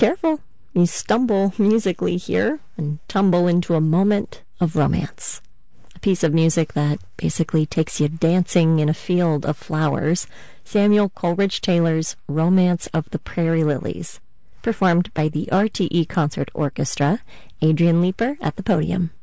careful. You stumble musically here and tumble into a moment of romance. A piece of music that basically takes you dancing in a field of flowers. Samuel Coleridge Taylor's Romance of the Prairie Lilies, performed by the RTE Concert Orchestra. Adrian Leeper at the podium.